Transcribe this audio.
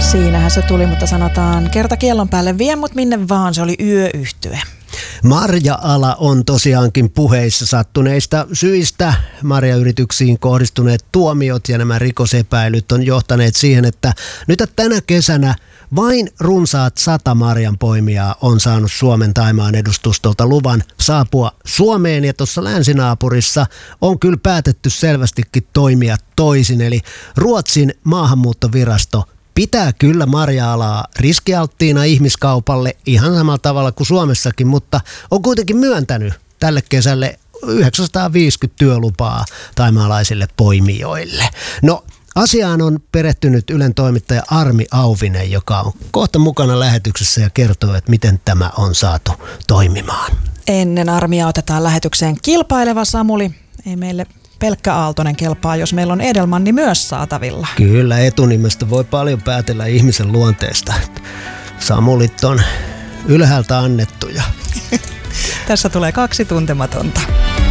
Siinähän se tuli, mutta sanotaan kerta kiellon päälle vie mut minne vaan, se oli Yöyhtye. Marja-ala on tosiaankin puheissa sattuneista syistä. Marjayrityksiin kohdistuneet tuomiot ja nämä rikosepäilyt on johtaneet siihen, että nyt tänä kesänä vain runsaat 100 marjanpoimijaa on saanut Suomen Thaimaan edustustolta luvan saapua Suomeen, ja tuossa länsinaapurissa on kyllä päätetty selvästikin toimia toisin. Eli Ruotsin maahanmuuttovirasto pitää kyllä marja-alaa riskialttiina ihmiskaupalle ihan samalla tavalla kuin Suomessakin, mutta on kuitenkin myöntänyt tälle kesälle 950 työlupaa thaimaalaisille poimijoille. No, asiaan on perehtynyt Ylen toimittaja Armi Auvinen, joka on kohta mukana lähetyksessä ja kertoo, että miten tämä on saatu toimimaan. Ennen Armia otetaan lähetykseen kilpaileva Samuli. Ei meille pelkkä Aaltonen kelpaa, jos meillä on Edelmanni myös saatavilla. Kyllä, etunimestä voi paljon päätellä ihmisen luonteesta. Samulit on ylhäältä annettuja. Tässä tulee 2 tuntematonta.